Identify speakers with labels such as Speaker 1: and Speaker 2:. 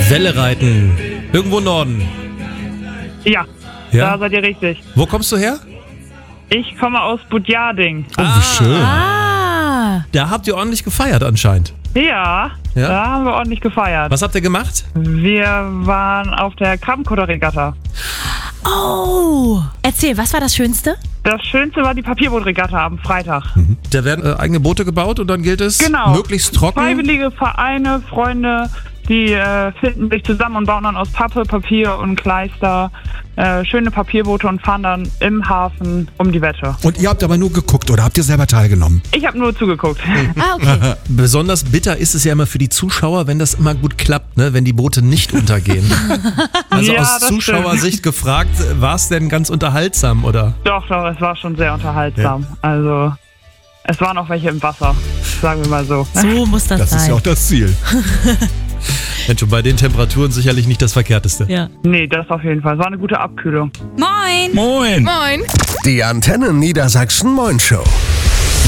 Speaker 1: Welle reiten. Irgendwo im Norden.
Speaker 2: Ja,
Speaker 1: Ja?
Speaker 2: da seid ihr richtig.
Speaker 1: Wo kommst du her?
Speaker 2: Ich komme aus Budjading.
Speaker 3: Oh, wie schön.
Speaker 4: Ah,
Speaker 1: Da habt ihr ordentlich gefeiert anscheinend.
Speaker 2: Ja,
Speaker 1: Ja?
Speaker 2: da haben wir ordentlich gefeiert.
Speaker 1: Was habt ihr gemacht?
Speaker 2: Wir waren auf der Krabbenkutter-Regatta.
Speaker 4: oh. Erzähl, was war das Schönste?
Speaker 2: Das Schönste war die Papierbootregatta am Freitag.
Speaker 1: Da werden eigene Boote gebaut und dann gilt es
Speaker 2: Genau.
Speaker 1: möglichst trocken.
Speaker 2: Freiwillige Vereine, Freunde, die finden sich zusammen und bauen dann aus Pappe, Papier und Kleister schöne Papierboote und fahren dann im Hafen um die Wette.
Speaker 3: Und ihr habt aber nur geguckt oder habt ihr selber teilgenommen?
Speaker 2: Ich habe nur zugeguckt.
Speaker 4: Ah, okay.
Speaker 1: Besonders bitter ist es ja immer für die Zuschauer, wenn das immer gut klappt, ne? Wenn die Boote nicht untergehen. Also
Speaker 2: Ja,
Speaker 1: aus
Speaker 2: das
Speaker 1: Zuschauersicht gefragt, war es denn ganz unterhaltsam, oder?
Speaker 2: Doch, es war schon sehr unterhaltsam. Also, es waren auch welche im Wasser, sagen wir mal so.
Speaker 4: So muss das
Speaker 3: Das
Speaker 4: sein.
Speaker 3: ist ja auch das Ziel.
Speaker 1: Mensch, und bei den Temperaturen sicherlich nicht das Verkehrteste.
Speaker 4: Ja.
Speaker 2: Nee, das auf jeden Fall. Es war eine gute Abkühlung.
Speaker 5: Moin.
Speaker 3: Moin.
Speaker 5: Moin.
Speaker 6: Die Antenne Niedersachsen Moin Show.